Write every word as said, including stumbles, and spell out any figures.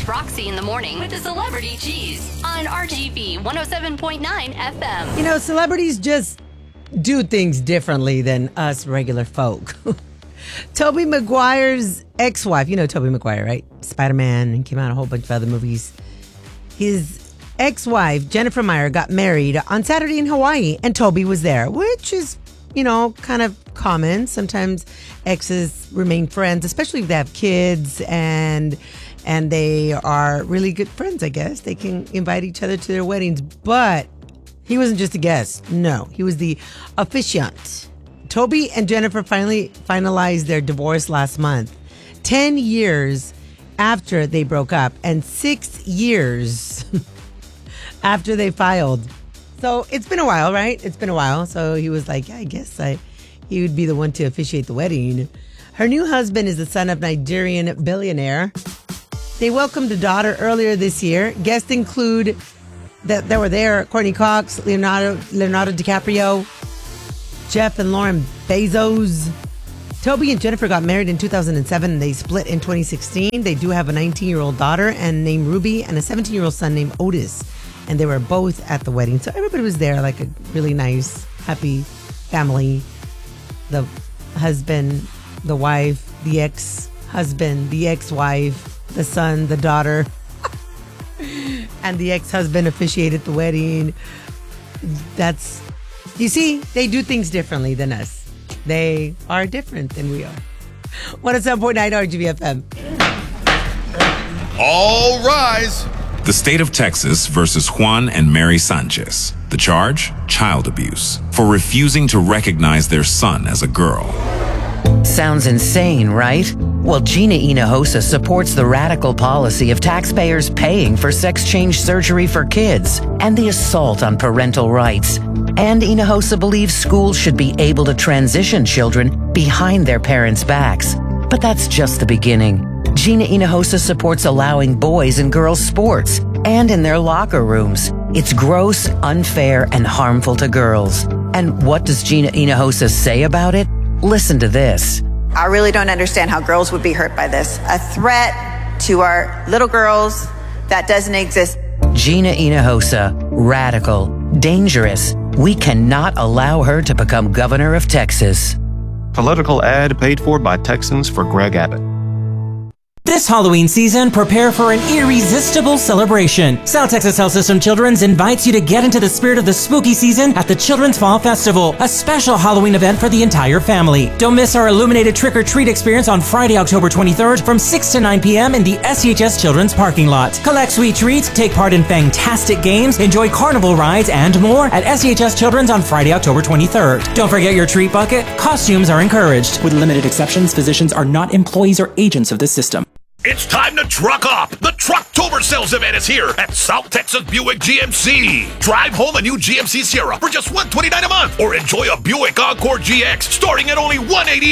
It's Roxy in the Morning with the Celebrity Cheese on R G V one oh seven point nine F M. You know, celebrities just do things differently than us regular folk. Tobey Maguire's ex-wife, you know Tobey Maguire, right? Spider-Man, and came out a whole bunch of other movies. His ex-wife, Jennifer Meyer, got married on Saturday in Hawaii, and Tobey was there, which is, you know, kind of common. Sometimes exes remain friends, especially if they have kids and and they are really good friends, I guess. They can invite each other to their weddings. But he wasn't just a guest. No, he was the officiant. Tobey and Jennifer finally finalized their divorce last month. Ten years after they broke up and six years after they filed. So it's been a while, right? It's been a while. So he was like, yeah, I guess I, he would be the one to officiate the wedding. Her new husband is the son of Nigerian billionaire. They welcomed a daughter earlier this year. Guests include that that were there: Courtney Cox, Leonardo Leonardo DiCaprio, Jeff and Lauren Bezos. Tobey and Jennifer got married in two thousand seven and they split in twenty sixteen. They do have a nineteen-year-old daughter and named Ruby and a seventeen-year-old son named Otis. And they were both at the wedding. So everybody was there, like a really nice, happy family. The husband, the wife, the ex-husband, the ex-wife, the son, the daughter. And the ex-husband officiated the wedding. That's, you see, they do things differently than us. They are different than we are. one oh seven point nine R G V F M. All rise. The state of Texas versus Juan and Mary Sanchez. The charge? Child abuse. For refusing to recognize their son as a girl. Sounds insane, right? Well, Gina Hinojosa supports the radical policy of taxpayers paying for sex change surgery for kids and the assault on parental rights. And Hinojosa believes schools should be able to transition children behind their parents' backs. But that's just the beginning. Gina Hinojosa supports allowing boys and girls sports and in their locker rooms. It's gross, unfair, and harmful to girls. And what does Gina Hinojosa say about it? Listen to this. I really don't understand how girls would be hurt by this. A threat to our little girls that doesn't exist. Gina Hinojosa, radical, dangerous. We cannot allow her to become governor of Texas. Political ad paid for by Texans for Greg Abbott. This Halloween season, prepare for an irresistible celebration. South Texas Health System Children's invites you to get into the spirit of the spooky season at the Children's Fall Festival, a special Halloween event for the entire family. Don't miss our illuminated trick-or-treat experience on Friday, October twenty-third from six to nine p.m. in the S C H S Children's parking lot. Collect sweet treats, take part in fantastic games, enjoy carnival rides, and more at S C H S Children's on Friday, October twenty-third. Don't forget your treat bucket. Costumes are encouraged. With limited exceptions, physicians are not employees or agents of this system. It's time to truck up. The Trucktober sales event is here at South Texas Buick G M C. Drive home a new G M C Sierra for just one hundred twenty-nine dollars a month, or enjoy a Buick Encore G X starting at only one hundred eighty-eight